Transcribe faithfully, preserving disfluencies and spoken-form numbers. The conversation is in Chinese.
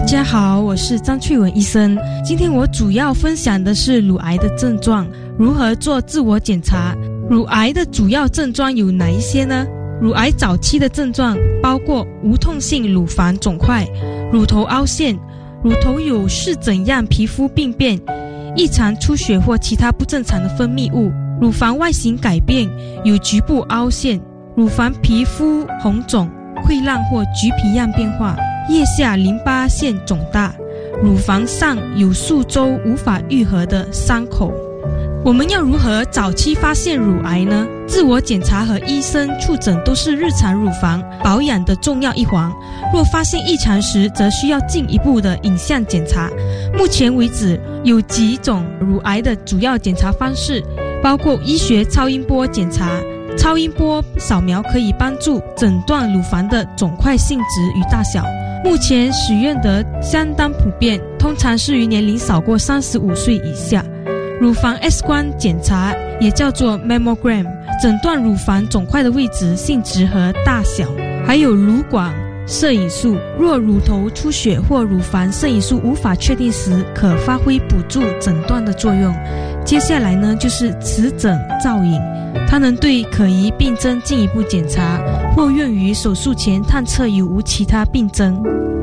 大家好，我是张翠文医生。今天我主要分享的是乳癌的症状，如何做自我检查。乳癌的主要症状有哪一些呢？乳癌早期的症状包括无痛性乳房肿块、乳头凹陷、乳头有是怎样皮肤病变、异常出血或其他不正常的分泌物、乳房外形改变，有局部凹陷、乳房皮肤红肿、溃烂或橘皮样变化、腋下淋巴腺肿大、乳房上有数周无法愈合的伤口。我们要如何早期发现乳癌呢？自我检查和医生触诊都是日常乳房保养的重要一环。若发现异常时，则需要进一步的影像检查。目前为止，有几种乳癌的主要检查方式，包括医学超音波检查。超音波扫描可以帮助诊断乳房的肿块性质与大小，目前使用的相当普遍，通常是于年龄少过三十五岁以下。乳房 X 光检查也叫做 mammogram， 诊断乳房肿块的位置、性质和大小。还有乳管摄影术，若乳头出血或乳房摄影术无法确定时，可发挥辅助诊断的作用。接下来呢，就是磁诊造影，它能对可疑病症进一步检查，或用于手术前探测有无其他病症。